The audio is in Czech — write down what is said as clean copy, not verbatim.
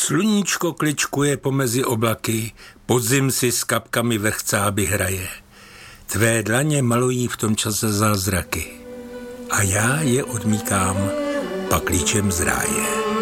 Sluníčko kličkuje pomezi oblaky, podzim si s kapkami vrchcáby hraje. Tvé dlaně malují v tom čase zázraky a já je odmíkám paklíčem z ráje.